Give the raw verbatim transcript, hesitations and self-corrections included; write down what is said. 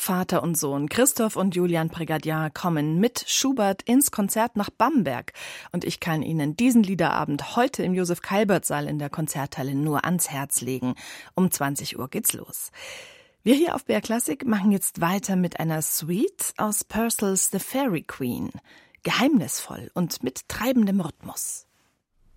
Vater und Sohn, Christoph und Julian Prégardien, kommen mit Schubert ins Konzert nach Bamberg. Und ich kann Ihnen diesen Liederabend heute im Josef-Kalbert-Saal in der Konzerthalle nur ans Herz legen. Um zwanzig Uhr geht's los. Wir hier auf B R Klassik machen jetzt weiter mit einer Suite aus Purcells The Fairy Queen. Geheimnisvoll und mit treibendem Rhythmus.